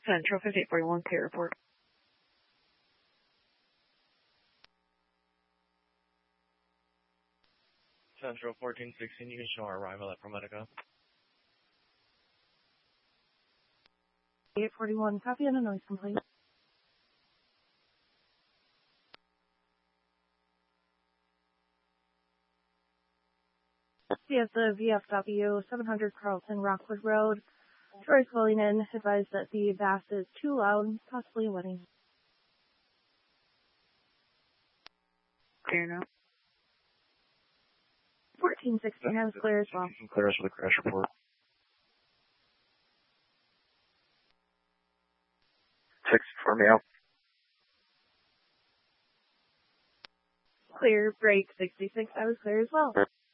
Central 5841, clear report. Central 1416, you can show our arrival at ProMedica. 841, copy and a noise complaint. CF the VFW 700 Carlton Rockwood Road. Troy calling in, advised that the bass is too loud, possibly wetting. Clear now. 1416, I was clear as well. Clear us for the crash report. 64 me out. Clear, break 66, I was clear as well.